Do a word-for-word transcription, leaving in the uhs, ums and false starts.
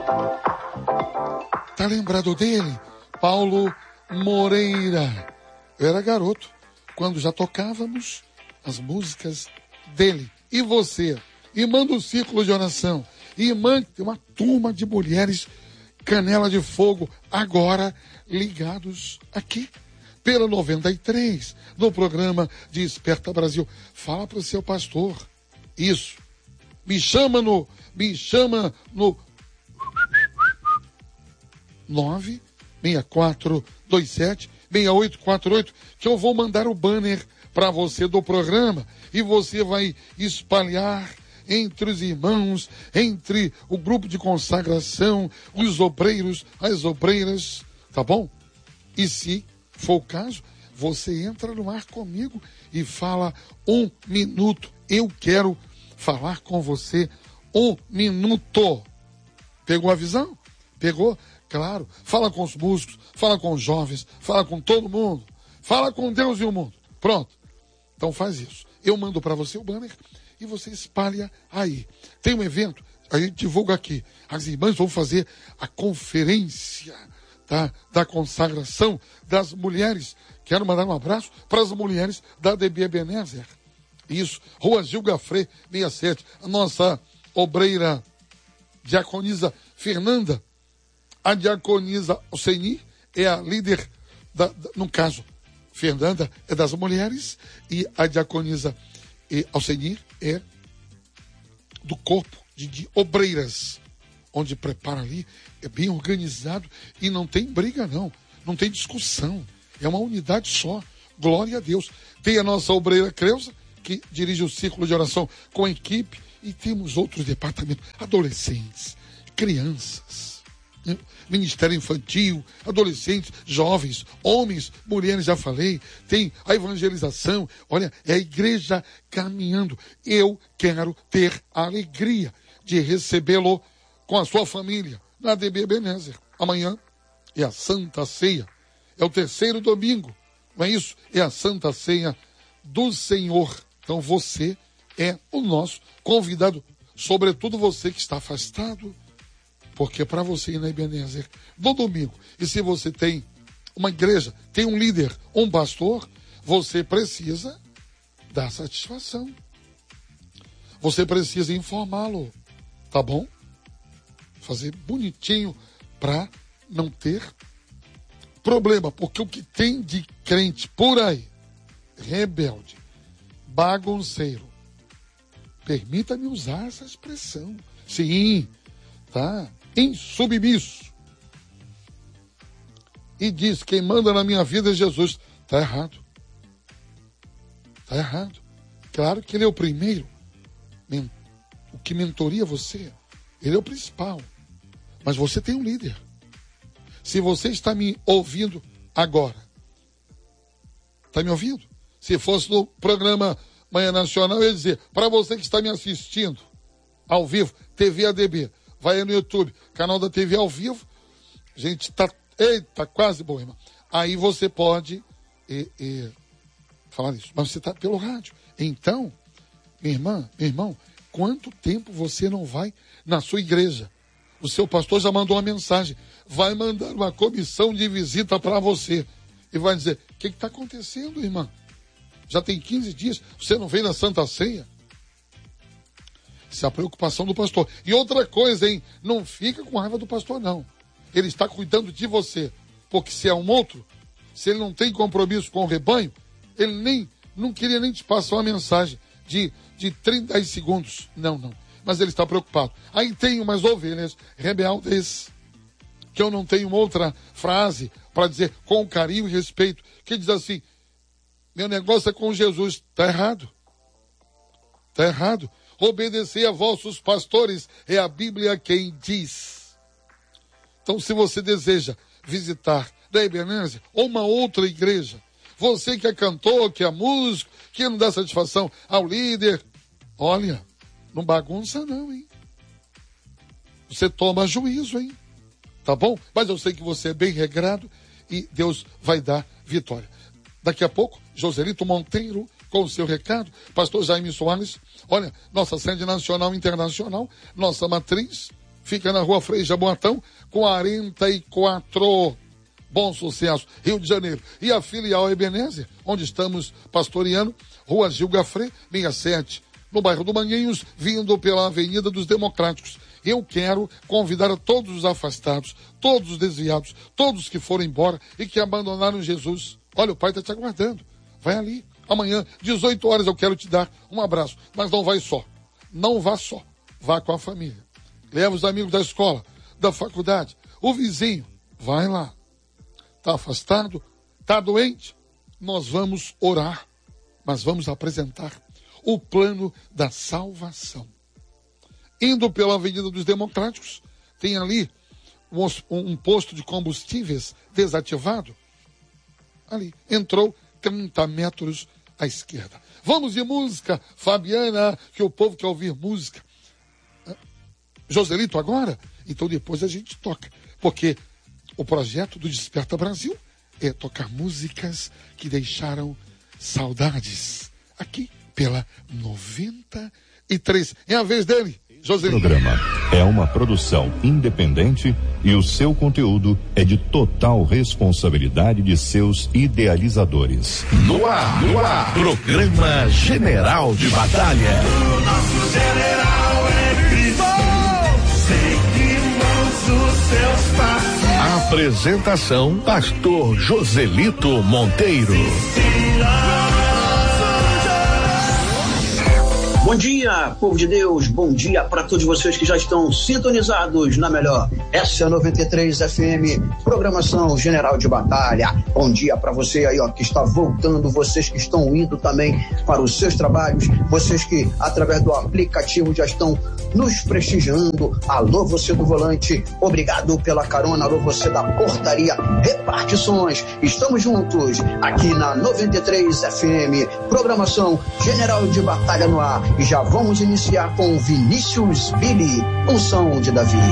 Tá lembrado dele? Paulo Moreira. Eu era garoto quando já tocávamos as músicas dele. E você? E manda um círculo de oração. E manda, tem uma turma de mulheres canela de fogo agora ligados aqui pela noventa e três, no programa Desperta Brasil. Fala pro seu pastor. Isso. Me chama no, me chama no nove seis quatro dois sete seis oito quatro oito, que eu vou mandar o banner para você do programa e você vai espalhar entre os irmãos, entre o grupo de consagração, os obreiros, as obreiras, tá bom? E se for o caso, você entra no ar comigo e fala um minuto. Eu quero falar com você um minuto. Pegou a visão? Pegou? Claro. Fala com os músicos, fala com os jovens, fala com todo mundo. Fala com Deus e o mundo. Pronto. Então faz isso. Eu mando para você o banner e você espalha aí. Tem um evento, a gente divulga aqui. As irmãs vão fazer a conferência, tá, da consagração das mulheres. Quero mandar um abraço para as mulheres da D B Ebenezer. Isso, Rua Gil Gafré, sessenta e sete. A nossa obreira diaconisa Fernanda. A diaconisa Alceni é a líder, da, da, no caso, Fernanda é das mulheres e a diaconisa e Alceni é do corpo de, de obreiras, onde prepara ali, é bem organizado e não tem briga não, não tem discussão, é uma unidade só, glória a Deus. Tem a nossa obreira Creuza, que dirige o círculo de oração com a equipe, e temos outros departamentos, adolescentes, crianças, né? Ministério infantil, adolescentes, jovens, homens, mulheres, já falei, tem a evangelização, olha, é a igreja caminhando. Eu quero ter a alegria de recebê-lo com a sua família na D B Ebenezer. Amanhã é a Santa Ceia, é o terceiro domingo, não é isso? É a Santa Ceia do Senhor. Então você é o nosso convidado, sobretudo você que está afastado, porque para você ir na Ebenezer no domingo, e se você tem uma igreja, tem um líder, um pastor, você precisa dar satisfação. Você precisa informá-lo, tá bom? Fazer bonitinho para não ter problema, porque o que tem de crente por aí, rebelde, bagunceiro, permita-me usar essa expressão, sim, tá? Insubmisso, e diz, quem manda na minha vida é Jesus. Tá errado. Tá errado. Claro que ele é o primeiro, o que mentoria você, ele é o principal, mas você tem um líder. Se você está me ouvindo agora, está me ouvindo? Se fosse no programa Manhã Nacional, eu ia dizer, para você que está me assistindo ao vivo, T V A D B, vai aí no YouTube, canal da T V ao vivo, a gente tá, eita, quase bom, irmão. Aí você pode e, e, falar isso, mas você está pelo rádio. Então, minha irmã, meu irmão, quanto tempo você não vai na sua igreja? O seu pastor já mandou uma mensagem, vai mandar uma comissão de visita para você e vai dizer, o que está acontecendo, irmã? Já tem quinze dias, você não vem na Santa Ceia? Essa é a preocupação do pastor. E outra coisa, hein? Não fica com raiva do pastor, não. Ele está cuidando de você. Porque se é um outro, se ele não tem compromisso com o rebanho, ele nem, não queria nem te passar uma mensagem de, de trinta segundos. Não, não. Mas ele está preocupado. Aí tem umas ovelhas rebeldes, que eu não tenho outra frase para dizer com carinho e respeito, que diz assim, meu negócio é com Jesus. Está errado. Está errado. Obedecer a vossos pastores, é a Bíblia quem diz. Então, se você deseja visitar da Ebenezer ou uma outra igreja, você que é cantor, que é músico, que não dá satisfação ao líder, olha, não bagunça não, hein? Você toma juízo, hein? Tá bom? Mas eu sei que você é bem regrado e Deus vai dar vitória. Daqui a pouco, Joselito Monteiro, com o seu recado, pastor Jaime Soares, olha, nossa sede nacional e internacional, nossa matriz, fica na rua Frei Jaboatão, quarenta e quatro. Bom Sucesso, Rio de Janeiro. E a filial Ebenezer, onde estamos pastoreando, rua Gil Gafré, sessenta e sete, no bairro do Manguinhos, vindo pela Avenida dos Democráticos. Eu quero convidar a todos os afastados, todos os desviados, todos que foram embora e que abandonaram Jesus. Olha, o Pai está te aguardando. Vai ali. Amanhã, dezoito horas, eu quero te dar um abraço. Mas não vai só. Não vá só. Vá com a família. Leva os amigos da escola, da faculdade, o vizinho. Vai lá. Está afastado? Está doente? Nós vamos orar. Mas vamos apresentar o plano da salvação. Indo pela Avenida dos Democráticos, tem ali um, um posto de combustíveis desativado. Ali, entrou trinta metros à esquerda. Vamos de música, Fabiana, que o povo quer ouvir música. Joselito agora? Então depois a gente toca. Porque o projeto do Desperta Brasil é tocar músicas que deixaram saudades. Aqui pela noventa e três. É a vez dele. O programa é uma produção independente e o seu conteúdo é de total responsabilidade de seus idealizadores. No ar, no ar, programa General de Batalha. O nosso general é Cristo, seguimos os seus passos. Apresentação, pastor Joselito Monteiro. Bom dia, povo de Deus, bom dia para todos vocês que já estão sintonizados na melhor. Essa é a noventa e três F M, programação General de Batalha. Bom dia para você aí, ó, que está voltando, vocês que estão indo também para os seus trabalhos, vocês que através do aplicativo já estão nos prestigiando. Alô, você do volante, obrigado pela carona. Alô, você da portaria, repartições. Estamos juntos aqui na noventa e três F M, programação General de Batalha no ar. E já vamos iniciar com Vinícius Billy, um som de Davi.